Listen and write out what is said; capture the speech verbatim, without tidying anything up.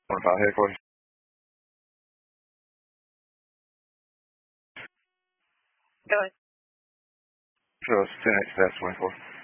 twenty-five headquarters. Go ahead. So it's ten X dash twenty-four.